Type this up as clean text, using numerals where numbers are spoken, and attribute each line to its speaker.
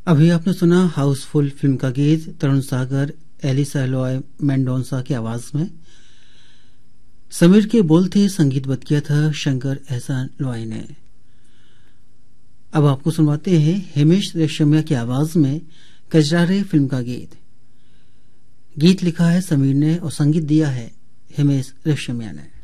Speaker 1: अभी आपने सुना हाउसफुल फिल्म का गीत तरुण सागर, एलिसा लॉय मेंडोंसा की आवाज में। समीर के बोल थे, संगीतबद्ध किया था शंकर एहसान लॉय ने। अब आपको सुनवाते हैं हिमेश रेशमिया की आवाज में कजरारे फिल्म का गीत। गीत लिखा है समीर ने और संगीत दिया है हिमेश रेशमिया ने।